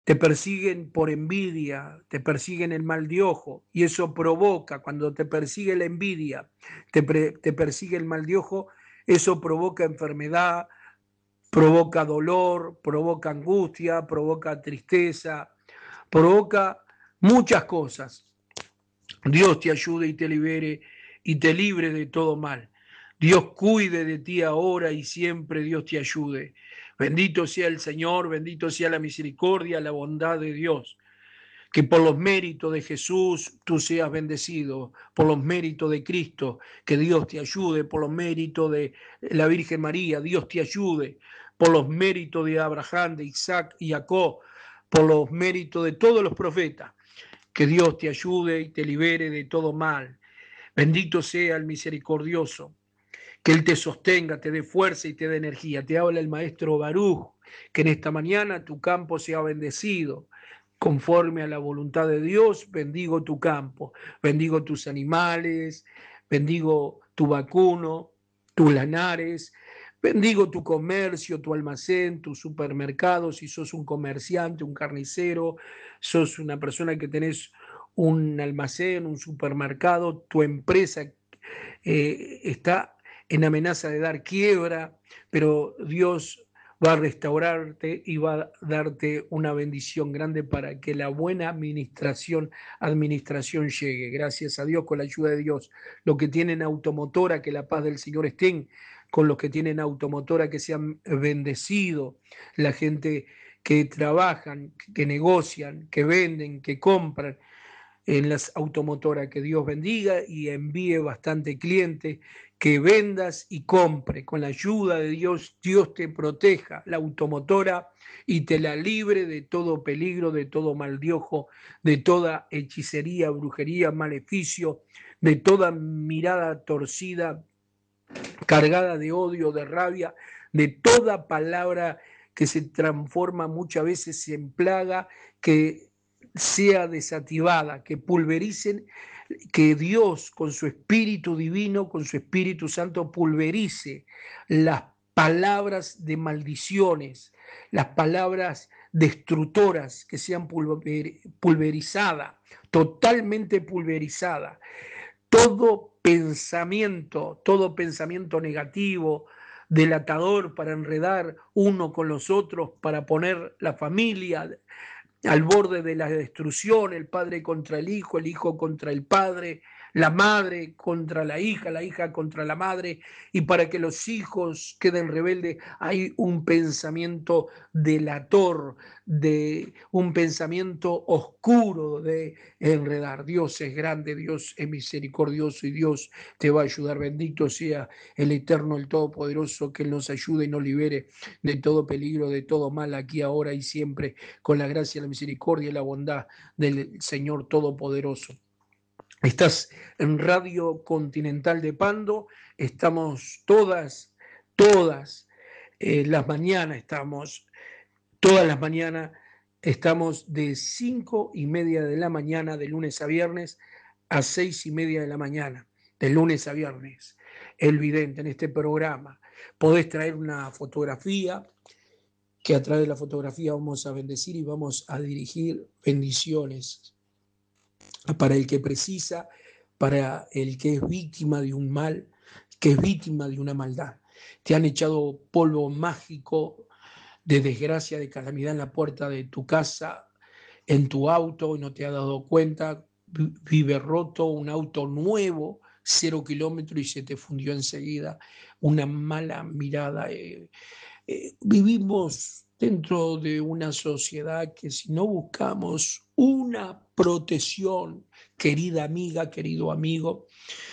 te persiguen por envidia, te persiguen el mal de ojo, y eso provoca, cuando te persigue la envidia, te persigue el mal de ojo, eso provoca enfermedad, provoca dolor, provoca angustia, provoca tristeza, provoca muchas cosas. Dios te ayude y te libere y te libre de todo mal. Dios cuide de ti ahora y siempre Dios te ayude. Bendito sea el Señor, bendito sea la misericordia, la bondad de Dios. Que por los méritos de Jesús tú seas bendecido, por los méritos de Cristo, que Dios te ayude, por los méritos de la Virgen María, Dios te ayude, por los méritos de Abraham, de Isaac y Jacob, por los méritos de todos los profetas, que Dios te ayude y te libere de todo mal. Bendito sea el misericordioso, que Él te sostenga, te dé fuerza y te dé energía. Te habla el maestro Baruch, que en esta mañana tu campo sea bendecido. Conforme a la voluntad de Dios, bendigo tu campo, bendigo tus animales, bendigo tu vacuno, tus lanares, bendigo tu comercio, tu almacén, tu supermercado, si sos un comerciante, un carnicero, sos una persona que tenés un almacén, un supermercado, tu empresa está en amenaza de dar quiebra, pero Dios va a restaurarte y va a darte una bendición grande para que la buena administración llegue. Gracias a Dios, con la ayuda de Dios. Los que tienen automotora, que la paz del Señor estén con los que tienen automotora, que sean bendecidos. La gente que trabajan, que negocian, que venden, que compran en las automotoras, que Dios bendiga y envíe bastante cliente, que vendas y compre. Con la ayuda de Dios, Dios te proteja la automotora y te la libre de todo peligro, de todo mal de ojo, de toda hechicería, brujería, maleficio, de toda mirada torcida, cargada de odio, de rabia, de toda palabra que se transforma muchas veces en plaga, que sea desativada, que pulvericen, que Dios con su Espíritu Divino, con su Espíritu Santo, pulverice las palabras de maldiciones, las palabras destructoras, que sean pulverizadas, totalmente pulverizadas. Todo pensamiento negativo, delatador para enredar uno con los otros, para poner la familia al borde de la destrucción, el padre contra el hijo contra el padre, la madre contra la hija contra la madre, y para que los hijos queden rebeldes hay un pensamiento delator, de un pensamiento oscuro de enredar. Dios es grande, Dios es misericordioso y Dios te va a ayudar. Bendito sea el Eterno, el Todopoderoso, que Él nos ayude y nos libere de todo peligro, de todo mal, aquí, ahora y siempre, con la gracia, la misericordia y la bondad del Señor Todopoderoso. Estás en Radio Continental de Pando, estamos todas las mañanas, todas las mañanas, estamos de 5:30 de la mañana, de lunes a viernes, a 6:30 de la mañana, de lunes a viernes. El vidente en este programa. Podés traer una fotografía, que a través de la fotografía vamos a bendecir y vamos a dirigir bendiciones para el que precisa, para el que es víctima de un mal, que es víctima de una maldad. Te han echado polvo mágico de desgracia, de calamidad en la puerta de tu casa, en tu auto, y no te has dado cuenta, vive roto, un auto nuevo, 0 kilómetros, y se te fundió enseguida, una mala mirada. Vivimos dentro de una sociedad que, si no buscamos una protección, querida amiga, querido amigo,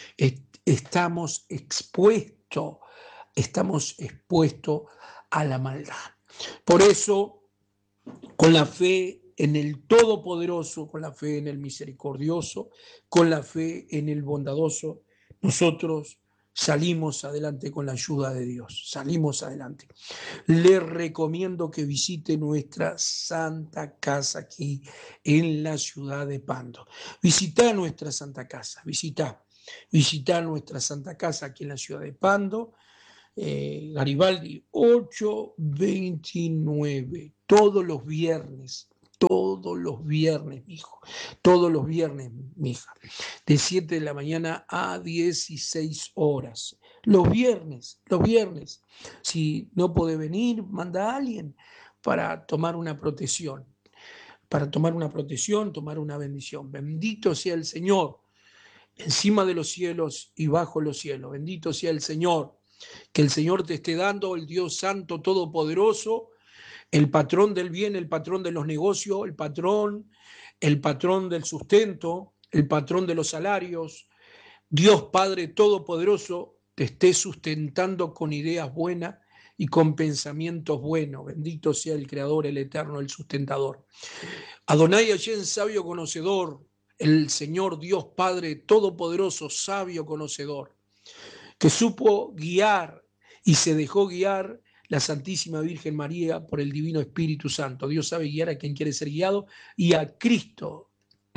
estamos expuestos a la maldad. Por eso, con la fe en el Todopoderoso, con la fe en el Misericordioso, con la fe en el Bondadoso, nosotros salimos adelante con la ayuda de Dios, salimos adelante. Les recomiendo que visite nuestra Santa Casa aquí en la ciudad de Pando. Visita nuestra Santa Casa, visita nuestra Santa Casa aquí en la ciudad de Pando, Garibaldi 829, todos los viernes todos los viernes, mi hijo, todos los viernes, mi hija, de 7 de la mañana a 16 horas. Los viernes, los viernes. Si no puede venir, manda a alguien para tomar una protección, tomar una bendición. Bendito sea el Señor, encima de los cielos y bajo los cielos. Bendito sea el Señor. Que el Señor te esté dando, el Dios Santo Todopoderoso, el patrón del bien, el patrón de los negocios, el patrón del sustento, el patrón de los salarios. Dios Padre Todopoderoso te esté sustentando con ideas buenas y con pensamientos buenos. Bendito sea el Creador, el Eterno, el Sustentador. Adonai Hashem, sabio conocedor, el Señor Dios Padre Todopoderoso, sabio conocedor, que supo guiar y se dejó guiar la Santísima Virgen María por el Divino Espíritu Santo. Dios sabe guiar a quien quiere ser guiado, y a Cristo,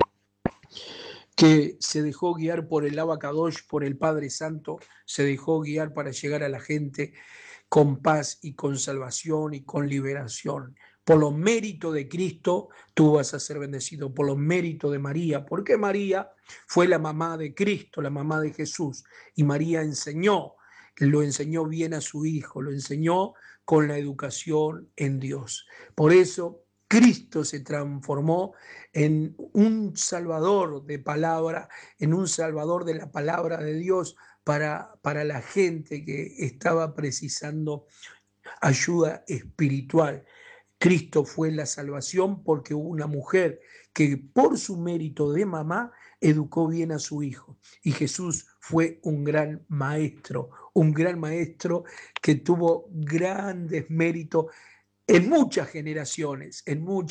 que se dejó guiar por el Abacadosh, por el Padre Santo, se dejó guiar para llegar a la gente con paz y con salvación y con liberación. Por los méritos de Cristo, tú vas a ser bendecido, por los méritos de María, porque María fue la mamá de Cristo, la mamá de Jesús, y María lo enseñó bien a su hijo, lo enseñó con la educación en Dios. Por eso Cristo se transformó en un salvador de palabra, en un salvador de la palabra de Dios para la gente que estaba precisando ayuda espiritual. Cristo fue la salvación porque hubo una mujer que por su mérito de mamá educó bien a su hijo. Y Jesús fue un gran maestro que tuvo grandes méritos en muchas generaciones,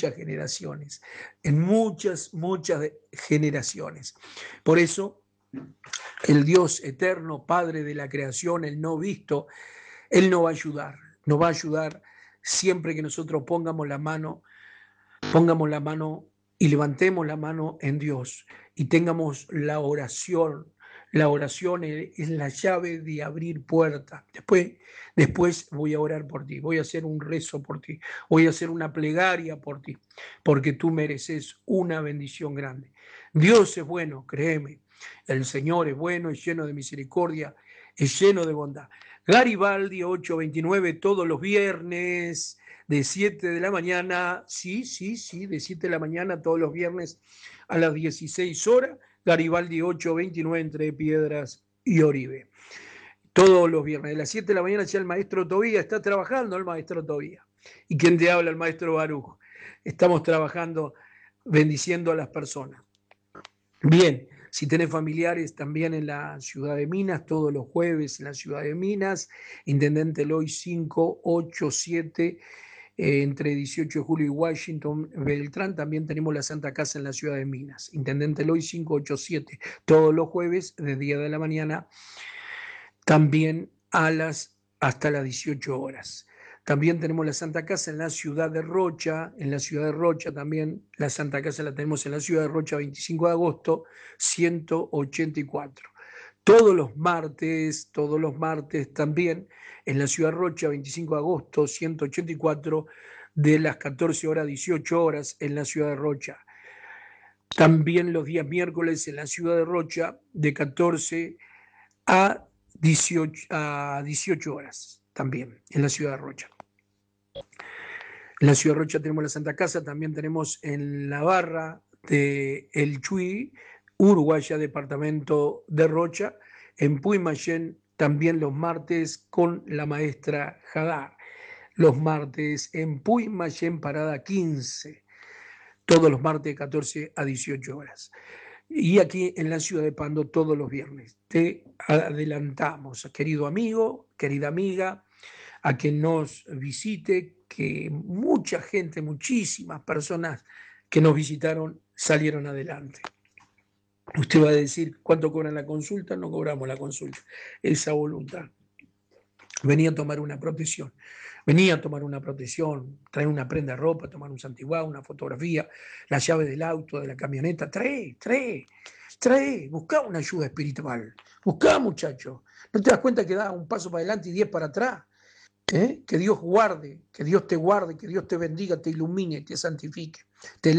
muchas generaciones. Por eso, el Dios eterno, Padre de la creación, el no visto, Él nos va a ayudar siempre que nosotros pongamos la mano y levantemos la mano en Dios y tengamos la oración. La oración es la llave de abrir puertas. Después voy a orar por ti, voy a hacer un rezo por ti, voy a hacer una plegaria por ti, porque tú mereces una bendición grande. Dios es bueno, créeme. El Señor es bueno, es lleno de misericordia, es lleno de bondad. Garibaldi 829 todos los viernes de 7 de la mañana, sí, de 7 de la mañana todos los viernes a las 16 horas, Garibaldi 829 entre Piedras y Oribe. Todos los viernes, de las 7 de la mañana ya el maestro Tobía, está trabajando el maestro Tobía. ¿Y quién te habla? El maestro Baruch. Estamos trabajando, bendiciendo a las personas. Bien, si tenés familiares también en la ciudad de Minas, todos los jueves en la ciudad de Minas, Intendente Eloy 587, entre 18 de julio y Washington Beltrán, también tenemos la Santa Casa en la ciudad de Minas. Intendente Eloy 587, todos los jueves de 10 de la mañana, también hasta las 18 horas. También tenemos la Santa Casa en la ciudad de Rocha, también la Santa Casa la tenemos en la ciudad de Rocha, 25 de agosto, 184. Todos los martes también en la ciudad de Rocha, 25 de agosto, 184, de las 14 horas a 18 horas en la ciudad de Rocha. También los días miércoles en la ciudad de Rocha, de 14 a 18 horas, también en la ciudad de Rocha. En la ciudad de Rocha tenemos la Santa Casa, también tenemos en la barra de El Chuy, Uruguaya, departamento de Rocha, en Puimayén, también los martes con la maestra Hadar. Los martes en Puimayén, parada 15, todos los martes de 14 a 18 horas. Y aquí en la ciudad de Pando todos los viernes. Te adelantamos, querido amigo, querida amiga, a que nos visite, que mucha gente, muchísimas personas que nos visitaron salieron adelante. Usted va a decir, ¿cuánto cobran la consulta? No cobramos la consulta, esa voluntad. Venía a tomar una protección, traer una prenda de ropa, tomar un santiguá, una fotografía, la llave del auto, de la camioneta, trae, buscá una ayuda espiritual, buscá, muchacho. ¿No te das cuenta que da un paso para adelante y 10 para atrás? Que Dios guarde, que Dios te bendiga, te ilumine, te santifique. Te